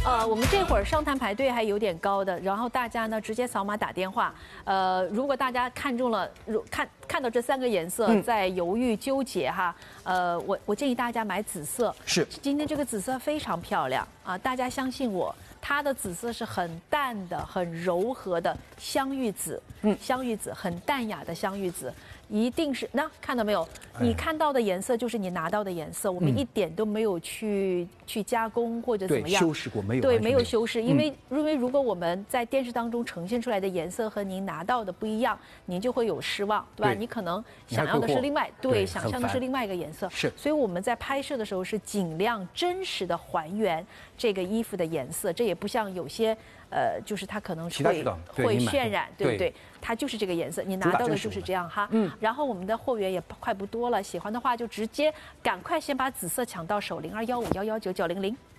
我们这会儿上摊排队还有点高的，然后大家呢直接扫码打电话。如果大家看中了，看到这3个颜色在犹豫纠结哈，我建议大家买紫色。 是， 今天这个紫色非常漂亮啊，大家相信我。 它的紫色是很淡的、很柔和的香芋紫，香芋紫很淡雅的香芋紫，一定是那看到没有？你看到的颜色就是你拿到的颜色，我们一点都没有去加工或者怎么样， 修饰过没有？ 对，没有修饰，因为如果我们在电视当中呈现出来的颜色和您拿到的不一样，您就会有失望，对吧？你可能想要的是另外，对，想象的是另外一个颜色， 是， 所以我们在拍摄的时候是尽量真实的还原这个衣服的颜色，这也不像有些就是它可能会渲染，对不对？它就是这个颜色，你拿到的就是这样哈。然后我们的货源也快不多了，喜欢的话就直接赶快先把紫色抢到手，0215119900。